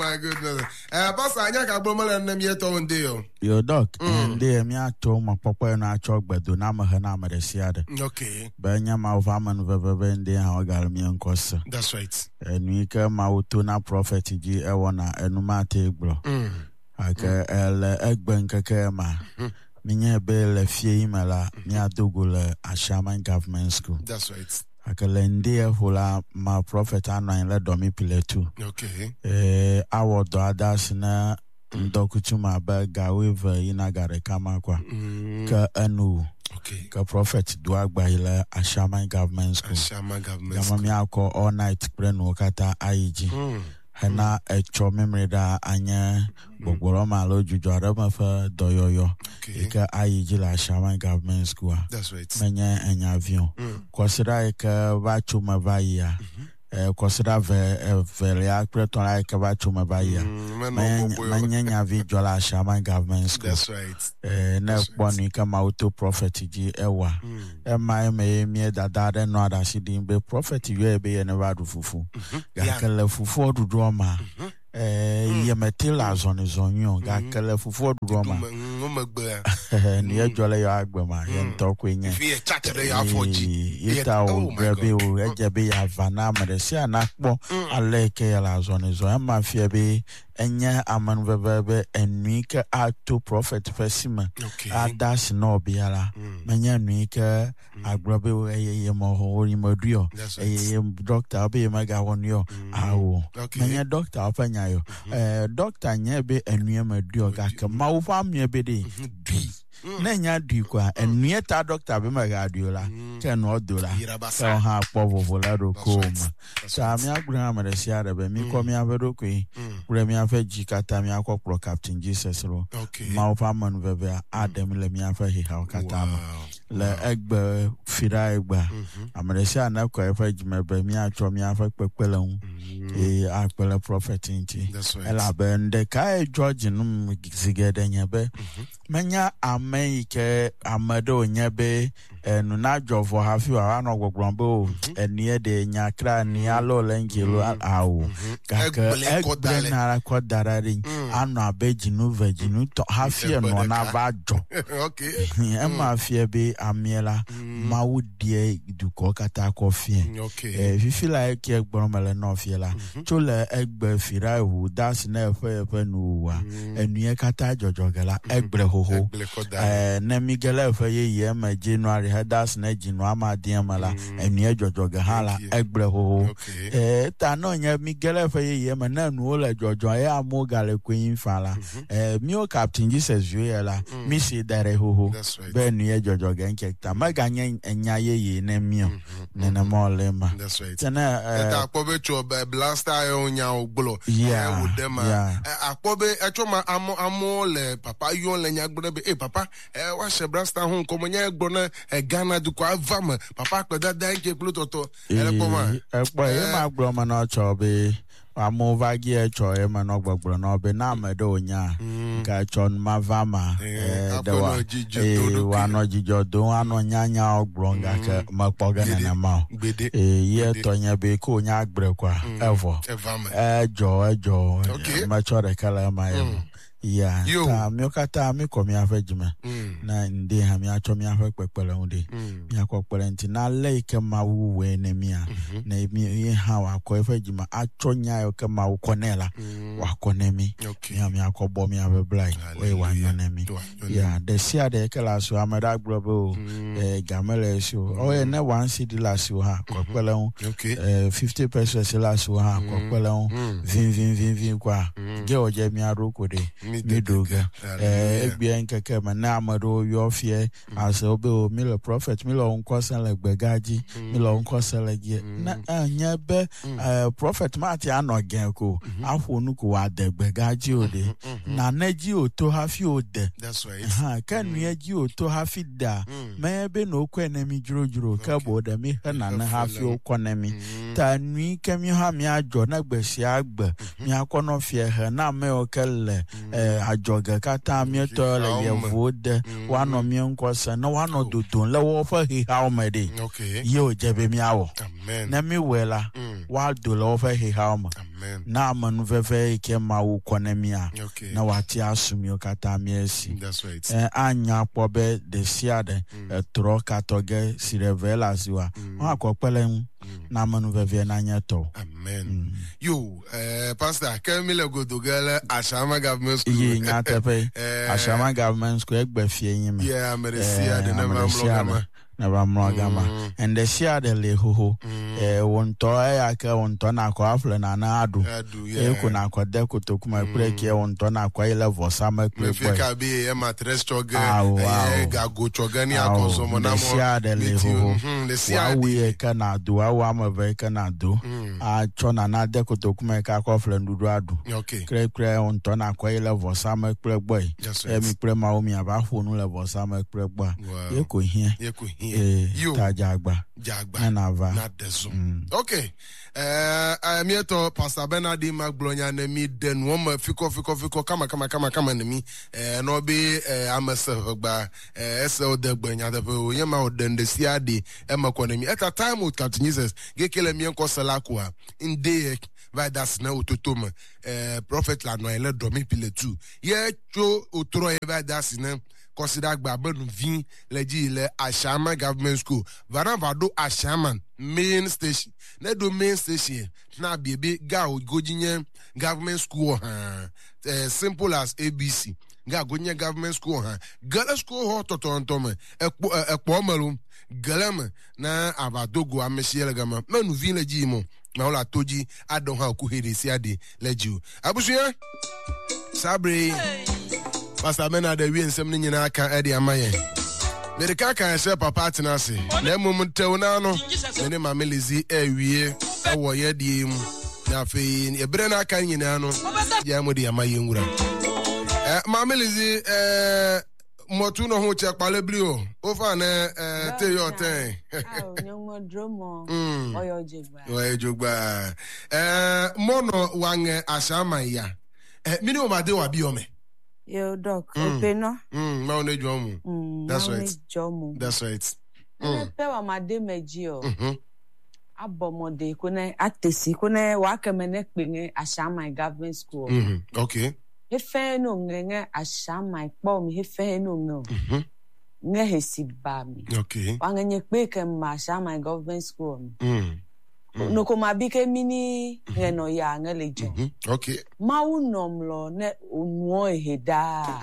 my goodness. Pastor, I can't go more than me on deal. Your dog, and they me I told my papa and I chalk, but do not have a siada. Okay. Banya my family, Vevende, how got me on Costa. That's right. And we come out to na prophet, G. Ewana, and Mate, bro. Aka Egbanka Kema. Minya Bell, Fiemala, Nia Dugula, a Shaman Government School. That's right. Akalendia hula ma prophet ana ile domi pile tu. Okay. Awo do adasina ndokutuma ba gawe ina gare kama kwa. Ka anu. Okay. Ka prophet do agba ile Ashaman Government School. Ashaman Government School. Gama mi akọ all night prenu kata aiji. Hena echo memory da anya bogboro malo juju arama fa doyoyo. Ika aiji la Ashaman Government School. That's right. Menye enya avion. Consider ika vachuma vaya. Consider very preton ika vachuma vaya. Menye nya video la Ashaman Government School. That's right. Ne bonu ika mauto prophet ji ewa. Ema me dada no ada sidin be prophet you ebe ye never do fufu. Gakele fufu odudu ma. Ye metila zonyo gakele fufu odudu ma. Ni ejole yo agbema ye ntokwe nye. Fi chattere ya foji. Yeta o grebe o ejebe ya vana meresi anakpo aleke ya la zonyo ema fi ebe enya aman vevebe enwike ato prophet fesima adas no biara menya nwike agrobe ye mohori moduo ye doctor obe maga wonyo awo menya doctor opanya yo doctor nyebe enwie moduo gaka mawfa miebe de Nenya dikwa enwieta doctor be magadiola ken odola so ha povovola do koma sa mi agbran ameresia de be mi komi avedo kwi ure mi afa jikata mi akopro Captain Jesus ro ma ofa man veve adam le mi afa hi ha kata ma le egbe fira egba ameresia na kwa afa jime be mi acho mi afa pepelun akpele prophet nti ela be nde kai George num zigede nyebe menya America amado nyebe enu na jovo hafi wa no gogrombo enie de nyakra ni alo lengelo awo kaka egbe na kodarari anu abejinu veginu to hafi no na bajo okay ema afie be amiela mawudie duko kata kofie fifi like egboromele no fiela chole egbe fira hu das na efe nu wa enu kata jojogela egbre hoho na migela fa ye ma January hadas na jinu amade mala enu jojoga hala egbre ho ta no nya migela fa ye ma na nu ola jojo ya amogale kwin fala mi o Captain Jesus yuela mi si dare ho be nu jojoga nkekta maganya enya ye na mi na molema that's right ta apobe cho blaster onya oglo with them apobe echoma amo le papa yo le nya gbere papa wa shebrasta hun ko monya gbona Ghana du kwa vam papa kweda danke plutoto elepoma ma gboma na chobe amova gi cho ma no gbogboro na obe na medo onya ga chon mavama wa no jijodo ano nyanya ogronga ka mapoga na ma ye tonya be ko nya agbre kwa evo ejo ma chore kala ma yeah ta mi okata mi ko mi afejima na ndi ha mi acho mi afa pepele hunde mi akopele nti na like ma wuwe ne mi a na mi ha wa ko afejima acho nya yo ke ma wo konela wa konemi mi akobo mi ave blai we wa nyonemi yeah the sia de kala so amada grobo gamele so o na 1 cd la so ha kopele hun 50 pesos la so ha kopele hun vin kwa ge oje mi aroko de midoga egbe nkeke ma na amado yo fie as obe o mile prophet mile on kwasala gbegaji mile on kwasala gi na anya be prophet mati anogen ko afonu ko ade gbegaji ode na naji oto hafi ode that's right kan yaji oto hafi da me be no kwenemi jurojuro ka bo da mi na hafi okonemi Pastor nui kemi ha mi ajo na gbesi agbe mi akono fie he na me okele ajoge kata mi to le yevode wano mi nkwose na wano dodon le wo fa hi ha o mede ye o jebe mi awo na mi wela wa do le wo fa hi ha o ma na amanu fefe ike ma wo kona mi a na wati asumi okata mi esi anya pobe de siade tro katoge sirevela siwa wa kokpele na manu veve na nyato. Amen. Yo, Pastor, Kemile Godogele, Ashama Government School. Ye ngatepe, Ashama Government School, Ekbefie yime. Yeah, Meresia, the Nevamlogama. Nevamlogama. And the Sia de Leho, wonto aka wonto na kwa afle na adu. Eko na kwa deko tokuma preke wonto na kwa ile vosama kwe. Mefika bi e matres choga, gago choga ni akonsomo na mo. Sia de Leho. Wa wi eka na do wa ma ve eka na do. A chona na deko tokuma ka kwa afle ndudu adu. Okay. Kre wonto na kwa ile vosama kwe boy. Mi pre ma o mi aba fonu le vosama kwe boy. Yeko hie. You Jagba not the zoom. Okay. I am here to Pastor Bernardi Maglonia and me then woman fiko kama me no be I'm a self by SL de Benya the Yama then the CID Emma Konemi at a time with Captain Jesus Gekele Mianko Salakwa in day by that's now to Toma Prophet Lanoile Domi Pile 2. Ye cho utro eva that's in consider Babel Vin Legile Ashama Government School. Varavado Ashama main station. Nedo main station. Na baby go government school. Simple as ABC. Ga gonya government school. Gala school hot tontome. Ekpomalu. Galama na abadogo amesiele gama. Manu Vin Legimo. Maola toji adon ha kuhiri siadi leju. Abusuya Sabre. Pastor Mena de wi nsem ni nyina aka e de amaye. Me de ka kan se papa tenase. Na mum tew na no. Me ne mamelezi ewie e wo ye de mu. Na fe e bre na aka nyina no. Ya mu de amaye nwura. Mamelezi motu no ho che kpale bri o. O fa na te yo ten. Nyomo dromo. Oyo jogba. Oyo jogba. Mono wange ashama ya. Mini o ma de wa bi o me. Yo doc, openo. Maune jomu. That's right. That's right. Pe wa made meji o. Abomode kone atesi kone wa kemene kpenge Ashama Government School. Okay. Hefe no ngenge Ashama po mi hefe no no. Nge hesiba mi. Okay. Wa ngenye kpeke ma Ashama Government School. No koma bike mini ngeno ya ngelejo. Okay. Ma unomlo ne unwo eheda.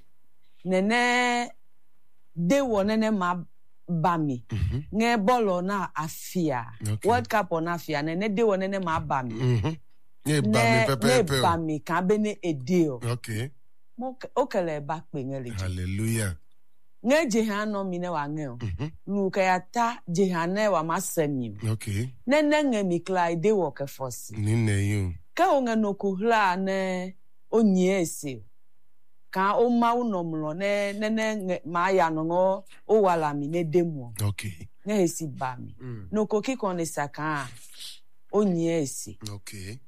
Nene de wonene ma bami. Nge bolo na afia. World Cup on afia nene de wonene ma bami. Ne bami pepe. Ne bami ka bene edeo. Okay. Mo okele back pe ngelejo. Hallelujah. Nge jehano mine wa ngeo. Luka ya ta jehane wa masemi. Okay. Nene nge mikla de wo ke fosi. Nine you. Ka onge no kuhla ne onyesi. Ka o ma unomlo ne ma ya no o wala mi ne demo. Okay. Ne esi ba mi. No koki kon saka onyesi. Okay.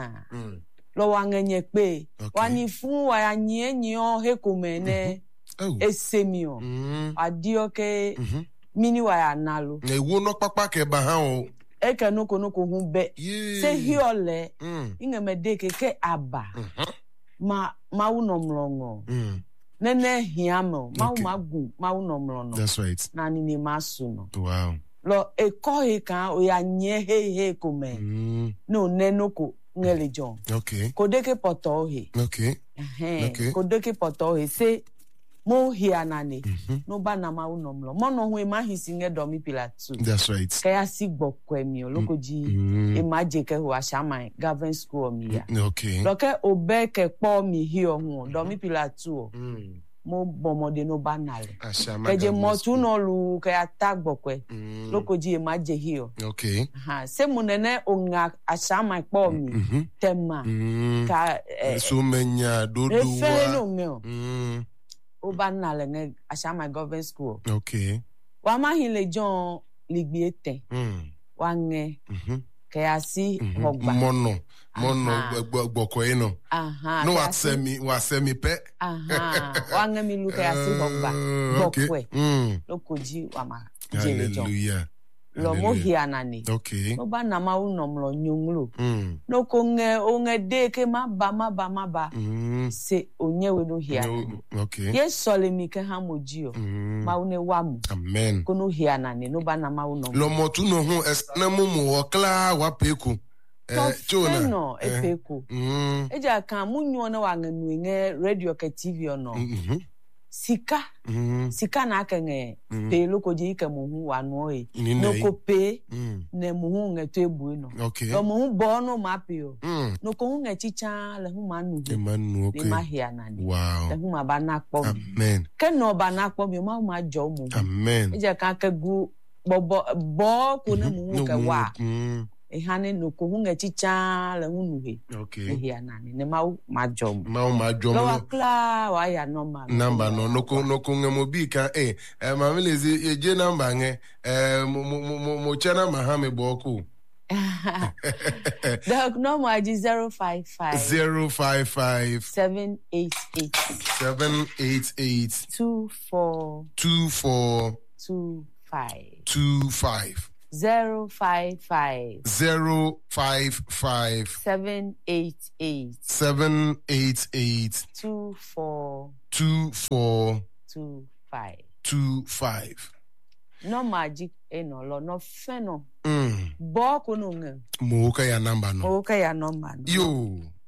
Lo wangenye pe. Wani fun wa ya nyenye o hekumene. Esemio adioke mini wa ya nalo e wo no papa ke ba ha o e ke no ko hu be se hiole ingemede ke aba ma uno mlongo nene hiamo ma uno mlongo. That's right. Na ni masu no. Wow. Lo e ko he kan o ya nye he kome no neno ko ngelejo. Okay. Kodeke poto he. Okay. Okay. Kodeke poto he se mo hia nane no ba na ma unomlo mo no hu ma hisinge domi pila 2. That's right. Kaya si gbokwe mi olokoji imaje ke ho Ashama Government School mi ya. Okay. Loke obe ke po mi hio hu domi pila 2 mo bomode no banale keje mo tu no lu ke atagbokwe lokoji imaje hio. Okay. Se munene onga Ashama po mi tema ka so menya dodo wa Oba nge Ashama Government School. Okay. Wa ma hile John ligbiete. Wa nge. Kayasi Hogba. Mono Bokoino. No, wasemi pe. Wangami Lukayasi Hogba. Bokwe. Lokoji Wama. Hallelujah. Lo mo hianani. Okay. No ba na ma unom lo nyunglo. No ko onge de ke ma ba. Se onye we no hianani. Okay. Yes sole mi ke ha mojio. Ma une wamu. Amen. Ko no hianani no ba na ma unom. Lo motu no ho esna mumu okla wa peku. Chona. No epeku. Eja kan munyo na wa nganu nge radio ka TV ono. Sika na akenge pe lokoji ke muhu wanu e no ko pe ne muhu nge to ebu no no muhu bo no mapi o no ko nge chicha le hu manu okay ma hia nani wow le hu ma ba na kpo amen ke no ba na kpo mi ma jo mu amen e je ka ke gu bo ko ne muhu ke wa ehane no ko hunga chicha le hunuhe okay hia nani ne ma jom lo kla wa ya number no ko ngemobi ka ma melezi eje number nge mo chana mahame boko the number is 055 788 2425 055 788 2425 no magic eno lo no feno bo ko no nge mo ka ya number no yo